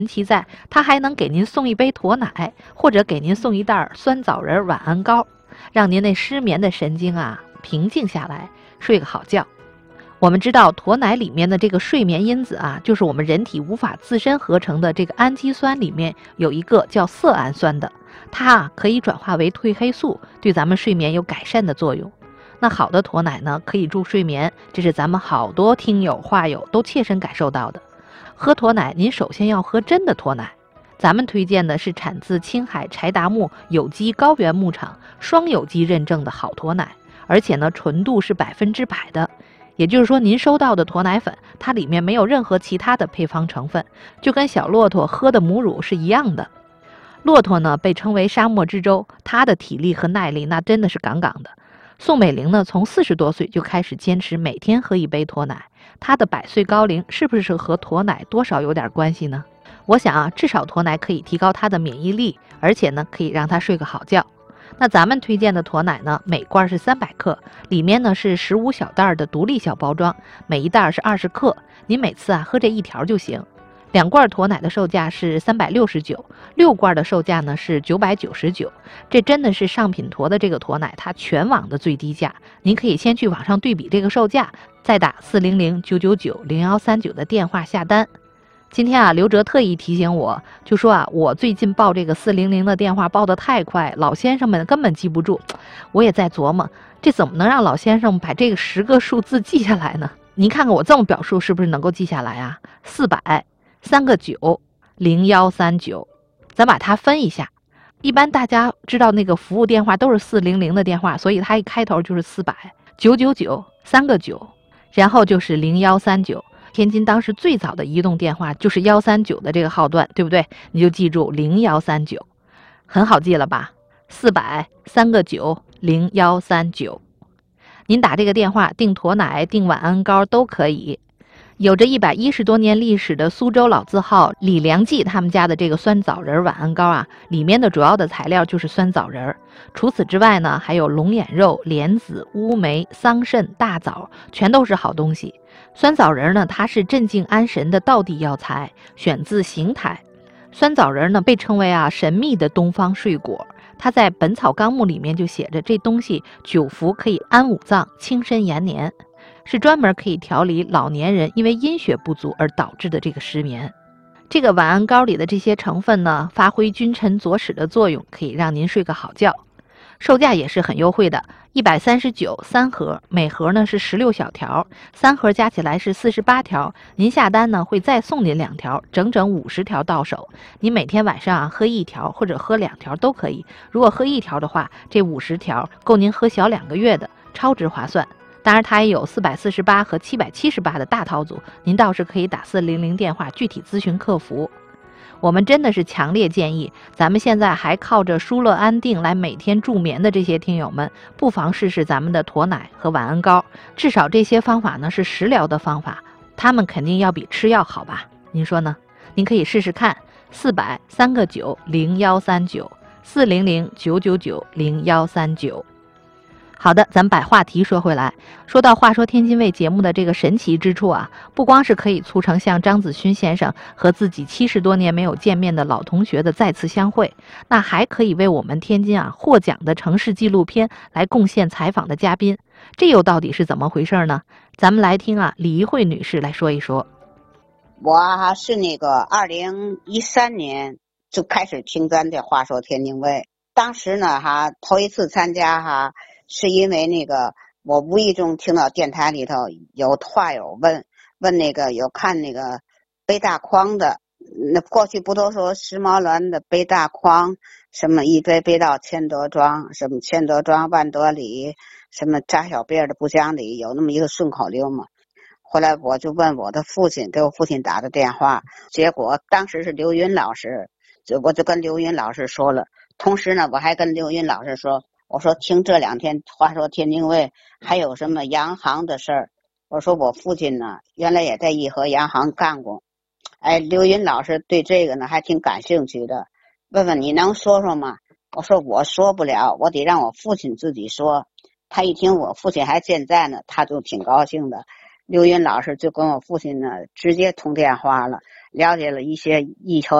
其在，它还能给您送一杯驼奶，或者给您送一袋酸枣仁晚安膏，让您那失眠的神经啊平静下来，睡个好觉。我们知道驼奶里面的这个睡眠因子啊，就是我们人体无法自身合成的这个氨基酸里面有一个叫色氨酸的，它啊可以转化为褪黑素，对咱们睡眠有改善的作用。那好的驼奶呢，可以助睡眠，这是咱们好多听友话友都切身感受到的。喝驼奶，您首先要喝真的驼奶。咱们推荐的是产自青海柴达木有机高原牧场双有机认证的好驼奶，而且呢纯度是100%的。也就是说，您收到的驼奶粉，它里面没有任何其他的配方成分，就跟小骆驼喝的母乳是一样的。骆驼呢被称为沙漠之舟，它的体力和耐力那真的是杠杠的。宋美龄呢从40多岁就开始坚持每天喝一杯驼奶，她的100岁高龄是不是和驼奶多少有点关系呢？我想啊，至少驼奶可以提高她的免疫力，而且呢可以让她睡个好觉。那咱们推荐的驼奶呢，每罐是300克，里面呢是15小袋的独立小包装，每一袋是20克，您每次啊喝这一条就行。2罐驼奶的售价是369，6罐的售价呢是999，这真的是上品驼的这个驼奶它全网的最低价。您可以先去网上对比这个售价，再打400-999-0139的电话下单。今天啊，刘哲特意提醒我，就说啊，我最近报这个400的电话报得太快，老先生们根本记不住。我也在琢磨，这怎么能让老先生把这个10个数字记下来呢？您看看我这么表述是不是能够记下来啊？400，3个9， 0139，咱把它分一下。一般大家知道那个服务电话都是400的电话，所以它一开头就是400，999，3个9，然后就是0139。天津当时最早的移动电话就是139的这个号段，对不对？你就记住0139，很好记了吧？400，3个9， 0139。您打这个电话订驼奶、订晚安膏都可以。有着110多年历史的苏州老字号李良记他们家的这个酸枣仁晚安膏啊，里面的主要的材料就是酸枣仁。除此之外呢，还有龙眼肉、莲子、乌梅、桑葚、大枣，全都是好东西。酸枣仁呢，它是镇静安神的道地药材，选自邢台。酸枣仁呢，被称为神秘的东方睡果。它在《本草纲目》里面就写着，这东西9服可以安五脏、清身延年，是专门可以调理老年人因为阴血不足而导致的这个失眠。这个晚安膏里的这些成分呢，发挥君臣佐使的作用，可以让您睡个好觉。售价也是很优惠的，139，3盒，每盒呢是16小条，3盒加起来是48条。您下单呢会再送您2条，整整50条到手。您每天晚上喝1条或者喝2条都可以。如果喝1条的话，这50条够您喝小2个月的，超值划算。当然它也有448和778的大套组，您倒是可以打400电话具体咨询客服。我们真的是强烈建议，咱们现在还靠着舒乐安定来每天助眠的这些听友们，不妨试试咱们的驼奶和晚安膏。至少这些方法呢是食疗的方法，他们肯定要比吃药好吧？您说呢？您可以试试看，400，3个9， 0139，400-999-0139。好的，咱们把话题说回来，说到话说天津卫节目的这个神奇之处啊，不光是可以促成像张子勋先生和自己70多年没有见面的老同学的再次相会，那还可以为我们天津获奖的城市纪录片来贡献采访的嘉宾，这又到底是怎么回事呢？咱们来听李一慧女士来说一说。 我是那个2013年就开始听咱的话说天津卫，当时呢头一次参加是因为那个我无意中听到电台里头有话友问那个有看那个背大筐的，那过去不都说时髦峦的背大筐，什么一杯背到千德庄，什么千德庄万德里，什么扎小辫的不讲理，有那么一个顺口溜嘛。后来我就问我的父亲，给我父亲打的电话，结果当时是刘云老师，我就跟刘云老师说了，同时呢我还跟刘云老师说，我说听这2天话说天津卫还有什么洋行的事儿，我说我父亲呢原来也在义和洋行干过。刘云老师对这个呢还挺感兴趣的，问问你能说说吗？我说我说不了，我得让我父亲自己说。他一听我父亲还健在呢，他就挺高兴的。刘云老师就跟我父亲呢直接通电话了， 了解了一些疫